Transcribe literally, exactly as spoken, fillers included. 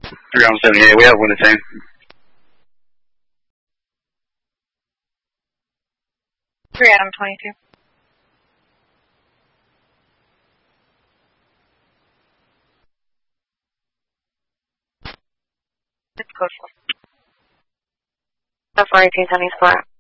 three Adam seventy-eight, we have one to ten. three Adam twenty-two. It's code four. That's four eighteen seventy-four.